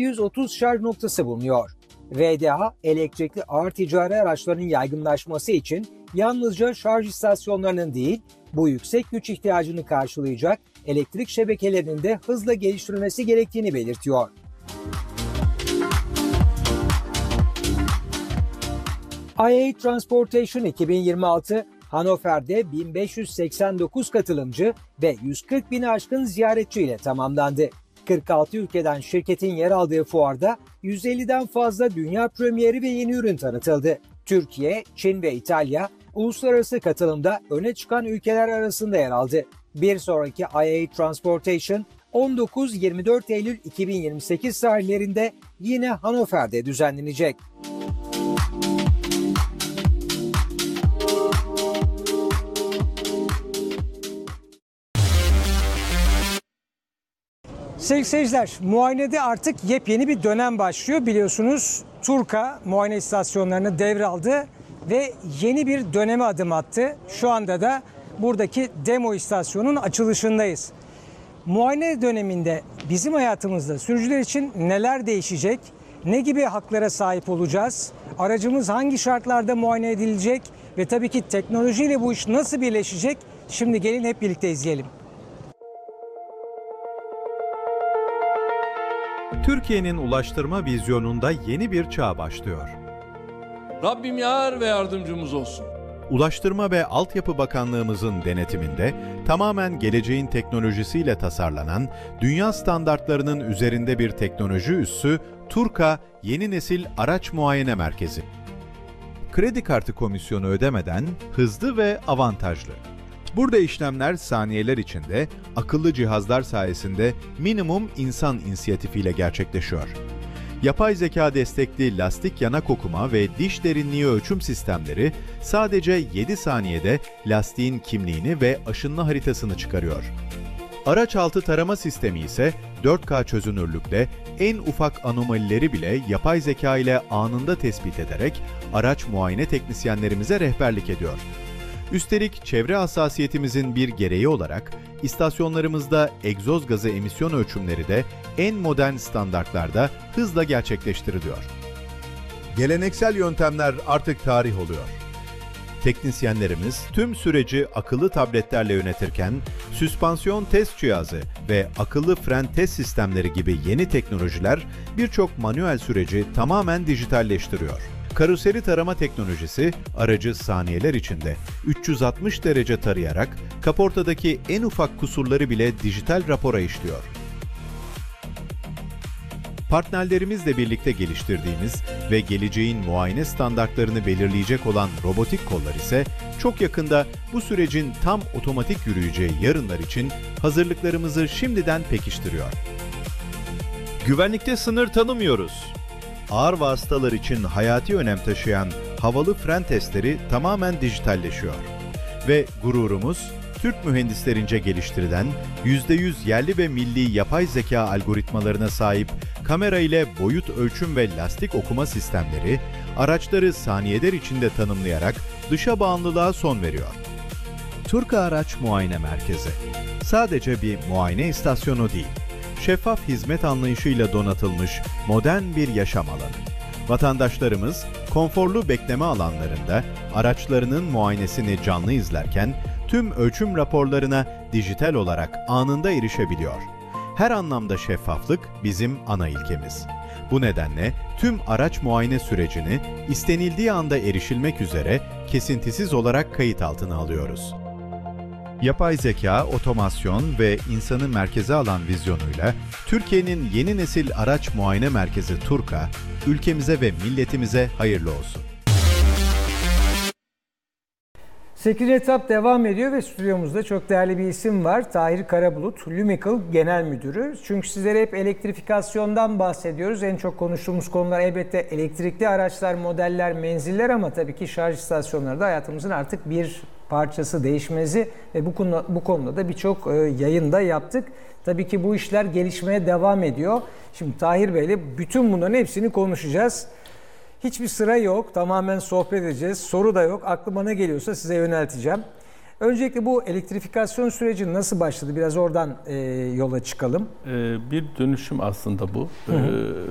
730 şarj noktası bulunuyor. VDA, elektrikli ağır ticari araçların yaygınlaşması için yalnızca şarj istasyonlarının değil, bu yüksek güç ihtiyacını karşılayacak elektrik şebekelerinin de hızla geliştirilmesi gerektiğini belirtiyor. IAA Transportation 2026, Hannover'de 1589 katılımcı ve 140 bin aşkın ziyaretçi ile tamamlandı. 46 ülkeden şirketin yer aldığı fuarda 150'den fazla dünya premieri ve yeni ürün tanıtıldı. Türkiye, Çin ve İtalya uluslararası katılımda öne çıkan ülkeler arasında yer aldı. Bir sonraki IAA Transportation 19-24 Eylül 2028 tarihlerinde yine Hannover'de düzenlenecek. Sevgili seyirciler, muayenede artık yepyeni bir dönem başlıyor. Biliyorsunuz Turka muayene istasyonlarını devraldı ve yeni bir döneme adım attı. Şu anda da buradaki demo istasyonun açılışındayız. Muayene döneminde bizim hayatımızda sürücüler için neler değişecek? Ne gibi haklara sahip olacağız? Aracımız hangi şartlarda muayene edilecek? Ve tabii ki teknolojiyle bu iş nasıl birleşecek? Şimdi gelin hep birlikte izleyelim. Türkiye'nin ulaştırma vizyonunda yeni bir çağ başlıyor. Rabbim yar ve yardımcımız olsun. Ulaştırma ve Altyapı Bakanlığımızın denetiminde tamamen geleceğin teknolojisiyle tasarlanan, dünya standartlarının üzerinde bir teknoloji üssü Turka Yeni Nesil Araç Muayene Merkezi. Kredi kartı komisyonu ödemeden hızlı ve avantajlı. Burada işlemler saniyeler içinde, akıllı cihazlar sayesinde minimum insan inisiyatifiyle gerçekleşiyor. Yapay zeka destekli lastik yanak okuma ve diş derinliği ölçüm sistemleri sadece 7 saniyede lastiğin kimliğini ve aşınma haritasını çıkarıyor. Araç altı tarama sistemi ise 4K çözünürlükle en ufak anomalileri bile yapay zeka ile anında tespit ederek araç muayene teknisyenlerimize rehberlik ediyor. Üstelik çevre hassasiyetimizin bir gereği olarak istasyonlarımızda egzoz gazı emisyon ölçümleri de en modern standartlarda hızla gerçekleştiriliyor. Geleneksel yöntemler artık tarih oluyor. Teknisyenlerimiz tüm süreci akıllı tabletlerle yönetirken, süspansiyon test cihazı ve akıllı fren test sistemleri gibi yeni teknolojiler birçok manuel süreci tamamen dijitalleştiriyor. Karoseri tarama teknolojisi, aracı saniyeler içinde 360 derece tarayarak kaportadaki en ufak kusurları bile dijital rapora işliyor. Partnerlerimizle birlikte geliştirdiğimiz ve geleceğin muayene standartlarını belirleyecek olan robotik kollar ise çok yakında bu sürecin tam otomatik yürüyeceği yarınlar için hazırlıklarımızı şimdiden pekiştiriyor. Güvenlikte sınır tanımıyoruz. Ağır vasıtalar için hayati önem taşıyan havalı fren testleri tamamen dijitalleşiyor. Ve gururumuz, Türk mühendislerince geliştirilen %100 yerli ve milli yapay zeka algoritmalarına sahip kamera ile boyut ölçüm ve lastik okuma sistemleri, araçları saniyeler içinde tanımlayarak dışa bağımlılığa son veriyor. Turka Araç Muayene Merkezi, sadece bir muayene istasyonu değil, şeffaf hizmet anlayışıyla donatılmış modern bir yaşam alanı. Vatandaşlarımız konforlu bekleme alanlarında araçlarının muayenesini canlı izlerken tüm ölçüm raporlarına dijital olarak anında erişebiliyor. Her anlamda şeffaflık bizim ana ilkemiz. Bu nedenle tüm araç muayene sürecini istenildiği anda erişilmek üzere kesintisiz olarak kayıt altına alıyoruz. Yapay zeka, otomasyon ve insanı merkeze alan vizyonuyla Türkiye'nin yeni nesil araç muayene merkezi Turka, ülkemize ve milletimize hayırlı olsun. 8. etap devam ediyor ve stüdyomuzda çok değerli bir isim var. Tahir Karabulut, Lumical Genel Müdürü. Çünkü sizlere hep elektrifikasyondan bahsediyoruz. En çok konuştuğumuz konular elbette elektrikli araçlar, modeller, menziller ama tabii ki şarj istasyonları da hayatımızın artık bir parçası, değişmezi ve bu konuda da birçok yayın da yaptık. Tabii ki bu işler gelişmeye devam ediyor. Şimdi Tahir Bey'le bütün bunların hepsini konuşacağız. Hiçbir sıra yok. Tamamen sohbet edeceğiz. Soru da yok. Aklıma ne geliyorsa size yönelteceğim. Öncelikle bu elektrifikasyon süreci nasıl başladı? Biraz oradan yola çıkalım. Bir dönüşüm aslında bu.